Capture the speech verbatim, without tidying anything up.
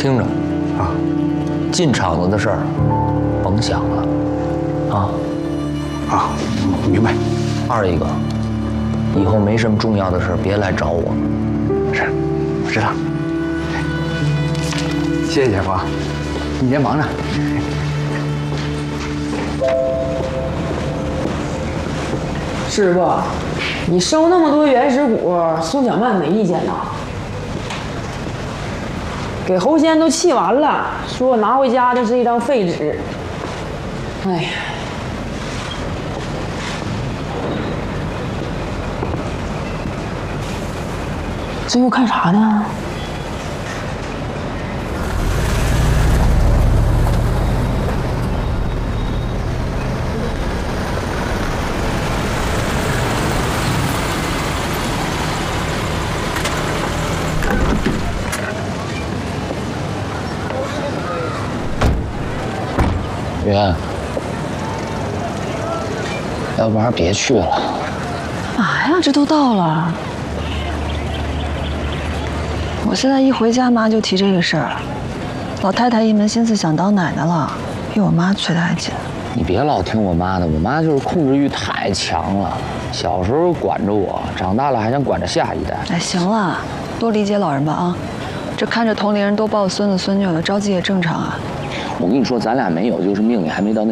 听着， 啊， 进场子的事儿，甭想了，啊。 啊，明白。 二一个，以后没什么重要的事别来找我。 是，我知道。谢谢姐夫，你先忙着。 师傅，你收那么多原始股，宋小曼没意见呐？给侯仙都气完了，说我拿回家的是一张废纸。哎呀，这又干啥呢？ 云，要不然别去了。 干嘛呀？这都到了。我现在一回家，妈就提这个事儿。老太太一门心思想当奶奶了，比我妈催得还紧。 你别老听我妈的，我妈就是控制欲太强了。小时候管着我，长大了还想管着下一代。 哎，行了，多理解老人吧啊！这看着同龄人都抱孙子孙女了，着急也正常啊。 我跟你说，咱俩没有，就是命里还没到那。